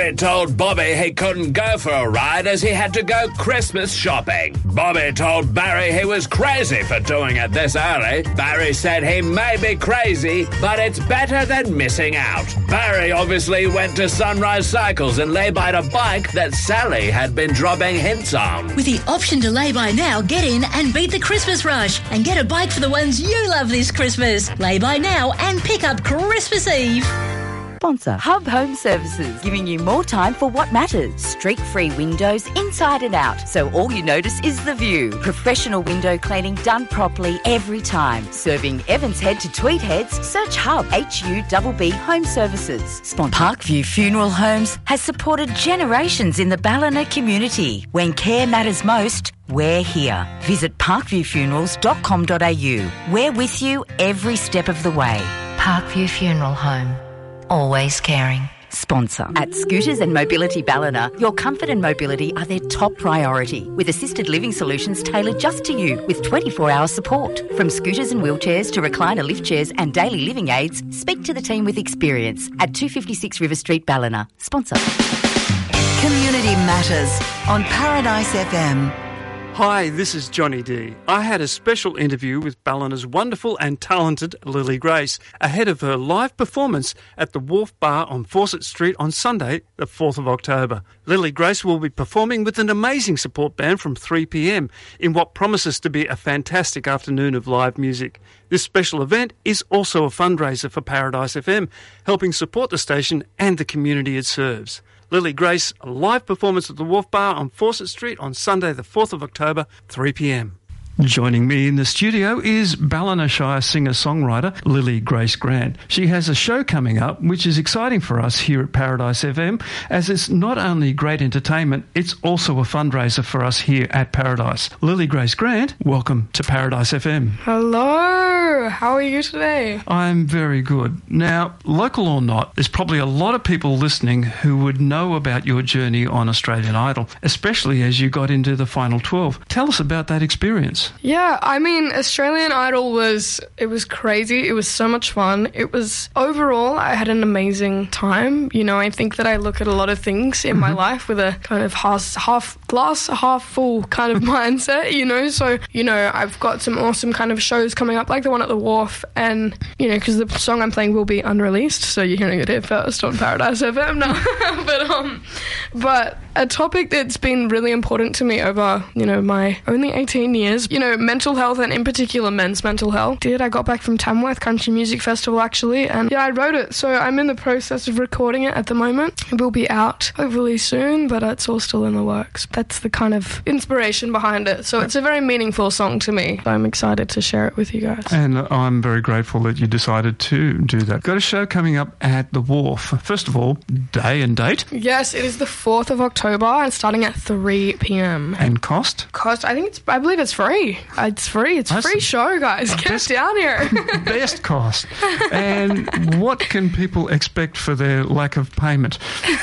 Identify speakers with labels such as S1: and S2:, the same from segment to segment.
S1: Barry told Bobby he couldn't go for a ride as he had to go Christmas shopping. Bobby told Barry he was crazy for doing it this early. Barry said he may be crazy, but it's better than missing out. Barry obviously went to Sunrise Cycles and lay-byed a bike that Sally had been dropping hints on.
S2: With the option to lay-by now, get in and beat the Christmas rush and get a bike for the ones you love this Christmas. Lay-by now and pick up Christmas Eve.
S3: Sponsor Hub Home Services, giving you more time for what matters. Streak-free windows inside and out, so all you notice is the view. Professional window cleaning done properly every time. Serving Evans Head to Tweed Heads, search Hub, HUBB Home Services. Sponsor Parkview Funeral Homes has supported generations in the Ballina community. When care matters most, we're here. Visit parkviewfunerals.com.au. We're with you every step of the way.
S4: Parkview Funeral Home. Always caring.
S3: Sponsor. At Scooters and Mobility Ballina, your comfort and mobility are their top priority, with assisted living solutions tailored just to you with 24-hour support. From scooters and wheelchairs to recliner lift chairs and daily living aids, speak to the team with experience at 256 River Street, Ballina. Sponsor.
S5: Community Matters on Paradise FM.
S6: Hi, this is Johnny D. I had a special interview with Ballina's wonderful and talented Lily Grace ahead of her live performance at the Wharf Bar on Fawcett Street on Sunday, the 4th of October. Lily Grace will be performing with an amazing support band from 3 p.m. in what promises to be a fantastic afternoon of live music. This special event is also a fundraiser for Paradise FM, helping support the station and the community it serves. Lily Grace, a live performance at the Wharf Bar on Fawcett Street on Sunday the 4th of October, 3 p.m. Joining me in the studio is Ballina Shire singer-songwriter Lily Grace Grant. She has a show coming up which is exciting for us here at Paradise FM, as it's not only great entertainment, it's also a fundraiser for us here at Paradise. Lily Grace Grant, welcome to Paradise FM.
S7: Hello, how are you today?
S6: I'm very good. Now, local or not, there's probably a lot of people listening who would know about your journey on Australian Idol, especially as you got into the final 12. Tell us about that experience.
S7: Yeah, I mean, Australian Idol was crazy. It was so much fun. Overall, I had an amazing time. You know, I think that I look at a lot of things in my life with a kind of half glass, half full kind of mindset, you know. So, you know, I've got some awesome kind of shows coming up, like the one at the Wharf, and, you know, because the song I'm playing will be unreleased, so you're hearing it here first on Paradise FM now. But a topic that's been really important to me over, you know, my only 18 years, you know, mental health, and in particular men's mental health. I got back from Tamworth Country Music Festival, actually, and yeah, I wrote it, so I'm in the process of recording it at the moment. It will be out hopefully soon, but it's all still in the works. That's the kind of inspiration behind it, so it's a very meaningful song to me. I'm excited to share it with you guys.
S6: And I'm very grateful that you decided to do that. Got a show coming up at the Wharf. First of all, day and date?
S7: Yes, it is the 4th of October and starting at 3 p.m.
S6: And cost?
S7: I believe it's free. It's free. It's a free show, guys. Get down here.
S6: Best cost. And what can people expect for their lack of payment?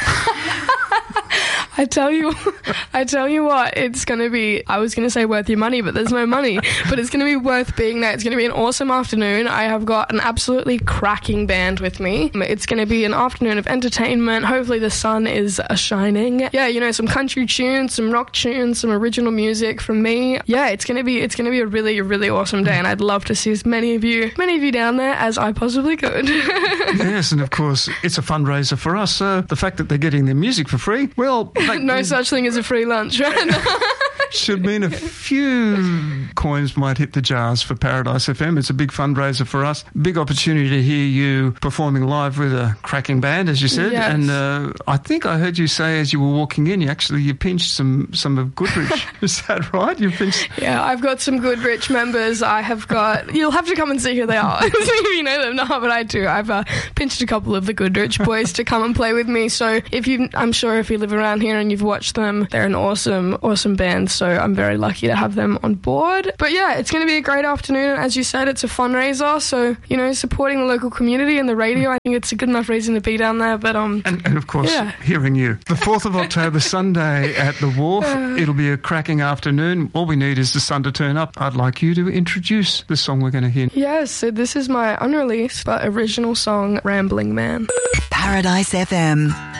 S7: I tell you what, it's going to be, I was going to say worth your money, but there's no money, but it's going to be worth being there. It's going to be an awesome afternoon. I have got an absolutely cracking band with me. It's going to be an afternoon of entertainment. Hopefully the sun is shining. Yeah, you know, some country tunes, some rock tunes, some original music from me. Yeah, it's going to be a really, really awesome day, and I'd love to see as many of you down there as I possibly could.
S6: Yes, and of course, it's a fundraiser for us. The fact that they're getting their music for free, well...
S7: No such thing as a free lunch, right?
S6: Should mean a few coins might hit the jars for Paradise FM. It's a big fundraiser for us. Big opportunity to hear you performing live with a cracking band, as you said.
S7: Yes.
S6: And I think I heard you say as you were walking in, you pinched some of Goodrich. Is that right? You pinched...
S7: Yeah, I've got some Goodrich members. You'll have to come and see who they are. If you know them, no, but I do. I've pinched a couple of the Goodrich boys to come and play with me. So I'm sure if you live around here and you've watched them, they're an awesome, awesome band. So I'm very lucky to have them on board. But yeah, it's going to be a great afternoon. As you said, it's a fundraiser. So, you know, supporting the local community and the radio, I think it's a good enough reason to be down there. But and
S6: of course, hearing you. The 4th of October, Sunday at the Wharf. It'll be a cracking afternoon. All we need is the sun to turn up. I'd like you to introduce the song we're going to hear.
S7: Yes, so this is my unreleased but original song, Rambling Man.
S5: Paradise FM.